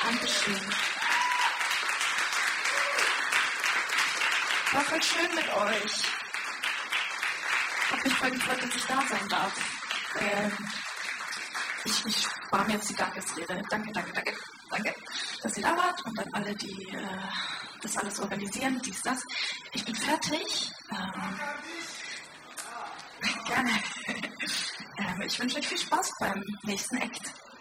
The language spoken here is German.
Dankeschön. War voll schön mit euch. Hat mich voll gefreut, dass ich da sein darf. Ich spare mir jetzt die Dankesrede. Danke, dass ihr da wart und an alle, die das alles organisieren, dies, das. Ich bin fertig. Gerne. Ich wünsche euch viel Spaß beim nächsten Act.